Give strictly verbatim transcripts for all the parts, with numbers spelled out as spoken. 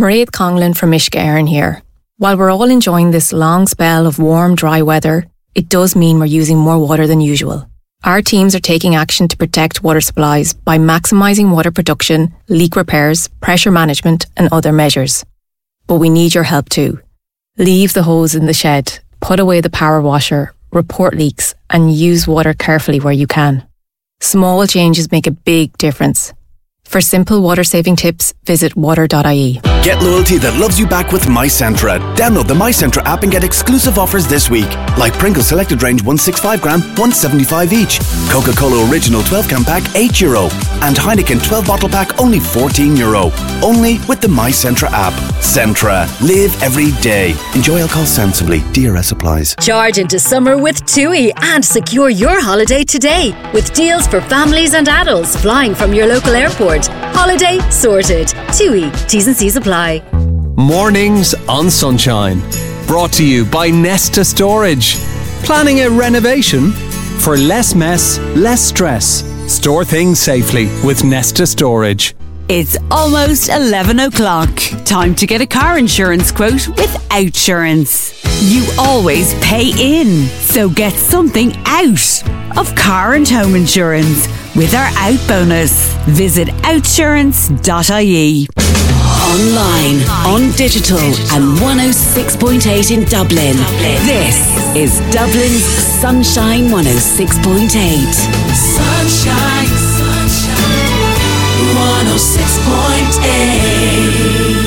Mairead Conlon from Uisce Éireann here. While we're all enjoying this long spell of warm, dry weather, it does mean we're using more water than usual. Our teams are taking action to protect water supplies by maximising water production, leak repairs, pressure management and other measures. But we need your help too. Leave the hose in the shed, put away the power washer, report leaks and use water carefully where you can. Small changes make a big difference. For simple water-saving tips, visit water dot I E. Get loyalty that loves you back with MyCentra. Download the MyCentra app and get exclusive offers this week. Like Pringles Selected Range one sixty-five gram, one seventy-five each. Coca-Cola Original twelve can pack, eight euro. And Heineken twelve bottle pack, only fourteen euro. Only with the MyCentra app. Centra. Live every day. Enjoy alcohol sensibly. D R S applies. Charge into summer with TUI and secure your holiday today with deals for families and adults flying from your local airport. Holiday sorted. TUI. T's and C's apply. Mornings on Sunshine. Brought to you by Nesta Storage. Planning a renovation? For less mess, less stress. Store things safely with Nesta Storage. It's almost eleven o'clock. Time to get a car insurance quote with Outsurance. You always pay in, so get something out of car and home insurance with our Out bonus. Visit outsurance dot I E. Online, on digital and one oh six point eight in Dublin. This is Dublin's Sunshine one oh six point eight. Sunshine, sunshine, one oh six point eight.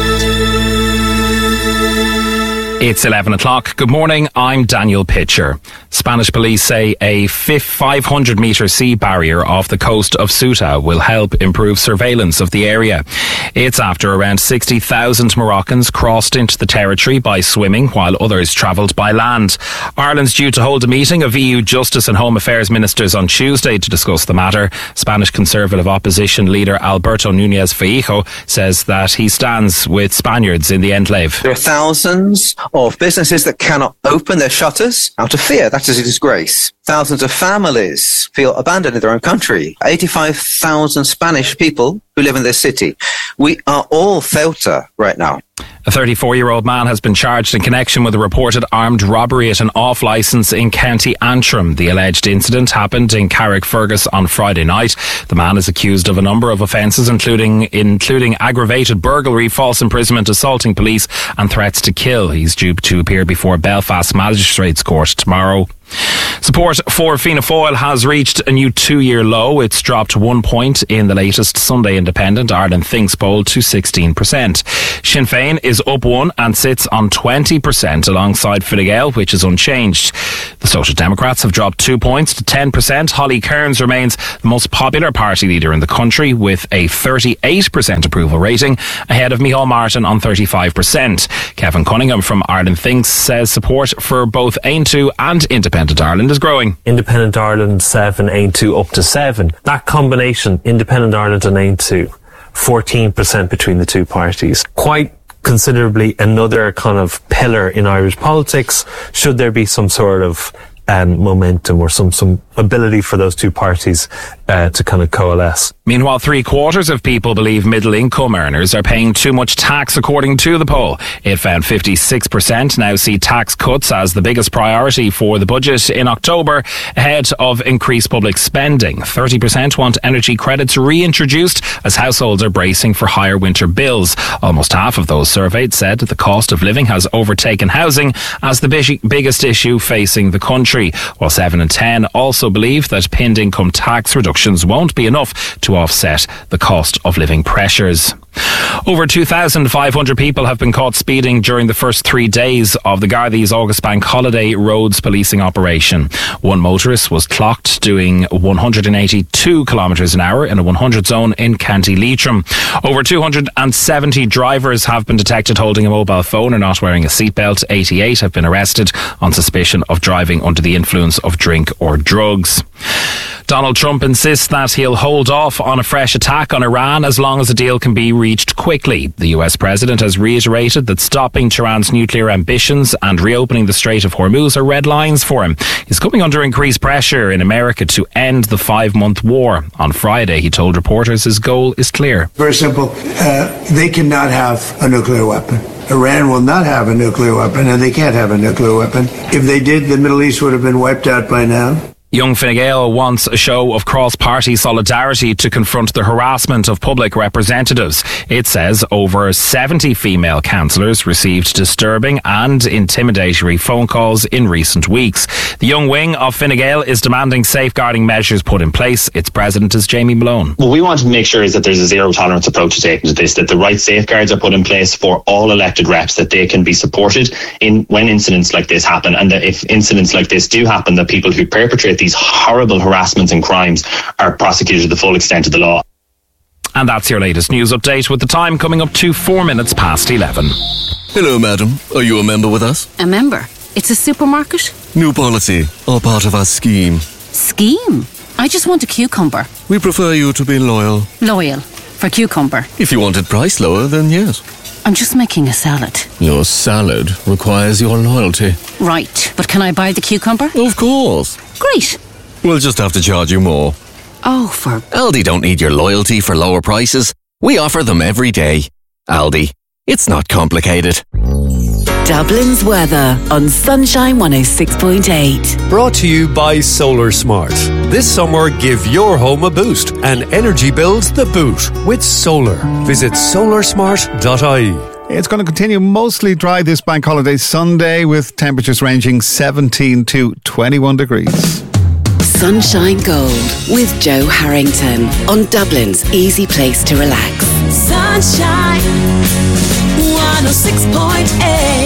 It's eleven o'clock. Good morning, I'm Daniel Pitcher. Spanish police say a five hundred metre sea barrier off the coast of Ceuta will help improve surveillance of the area. It's after around sixty thousand Moroccans crossed into the territory by swimming while others travelled by land. Ireland's due to hold a meeting of E U Justice and Home Affairs ministers on Tuesday to discuss the matter. Spanish Conservative opposition leader Alberto Núñez Feijóo says that he stands with Spaniards in the enclave. There are thousands of businesses that cannot open their shutters out of fear. That is a disgrace. Thousands of families feel abandoned in their own country. eighty-five thousand Spanish people who live in this city. We are all Ceuta right now. A thirty-four-year-old man has been charged in connection with a reported armed robbery at an off-licence in County Antrim. The alleged incident happened in Carrickfergus on Friday night. The man is accused of a number of offences, including including aggravated burglary, false imprisonment, assaulting police and threats to kill. He's due to appear before Belfast Magistrates Court tomorrow. Support for Fianna Fáil has reached a new two-year low. It's dropped one point in the latest Sunday Independent Ireland Thinks poll to sixteen percent. Sinn Féin is up one and sits on twenty percent alongside Fine Gael, which is unchanged. The Social Democrats have dropped two points to ten percent. Holly Cairns remains the most popular party leader in the country with a thirty-eight percent approval rating, ahead of Micheál Martin on thirty-five percent. Kevin Cunningham from Ireland Thinks says support for both Ain two and Independent Ireland is growing. Independent Ireland seven, Ain two up to seven. That combination, Independent Ireland and Ain two, fourteen percent between the two parties. Quite considerably another kind of pillar in Irish politics, should there be some sort of um, momentum or some, some ability for those two parties uh, to kind of coalesce. Meanwhile, three quarters of people believe middle income earners are paying too much tax, according to the poll. It found fifty-six percent now see tax cuts as the biggest priority for the budget in October, ahead of increased public spending. thirty percent want energy credits reintroduced as households are bracing for higher winter bills. Almost half of those surveyed said that the cost of living has overtaken housing as the big, biggest issue facing the country, while seven in ten also believe that pinned income tax reductions won't be enough to offset the cost of living pressures. Over two thousand five hundred people have been caught speeding during the first three days of the Gardaí's August Bank Holiday roads policing operation. One motorist was clocked doing one hundred eighty-two kilometres an hour in a one hundred zone in County Leitrim. Over two hundred seventy drivers have been detected holding a mobile phone or not wearing a seatbelt. eighty-eight have been arrested on suspicion of driving under the influence of drink or drugs. Donald Trump insists that he'll hold off on a fresh attack on Iran as long as a deal can be reached quickly. The U S president has reiterated that stopping Tehran's nuclear ambitions and reopening the Strait of Hormuz are red lines for him. He's coming under increased pressure in America to end the five-month war. On Friday, he told reporters his goal is clear. Very simple. Uh, they cannot have a nuclear weapon. Iran will not have a nuclear weapon, and they can't have a nuclear weapon. If they did, the Middle East would have been wiped out by now. Young Fine Gael wants a show of cross-party solidarity to confront the harassment of public representatives. It says over seventy female councillors received disturbing and intimidatory phone calls in recent weeks. The young wing of Fine Gael is demanding safeguarding measures put in place. Its president is Jamie Malone. What we want to make sure is that there's a zero-tolerance approach taken to this, that the right safeguards are put in place for all elected reps, that they can be supported in when incidents like this happen, and that if incidents like this do happen, that people who perpetrate these horrible harassments and crimes are prosecuted to the full extent of the law. And that's your latest news update, with the time coming up to four minutes past eleven. Hello, madam. Are you a member with us? A member? It's a supermarket? New policy, all part of our scheme. Scheme? I just want a cucumber. We prefer you to be loyal. Loyal? For cucumber? If you wanted price lower, then yes. I'm just making a salad. Your salad requires your loyalty. Right, but can I buy the cucumber? Of course. Great. We'll just have to charge you more. Oh, for... Aldi don't need your loyalty for lower prices. We offer them every day. Aldi, it's not complicated. Dublin's weather on Sunshine one oh six point eight. Brought to you by Solar Smart. This summer, give your home a boost and energy bills the boot with solar. Visit solar smart dot I E. It's going to continue mostly dry this bank holiday Sunday, with temperatures ranging seventeen to twenty-one degrees. Sunshine Gold with Joe Harrington on Dublin's easy place to relax. Sunshine one oh six point eight.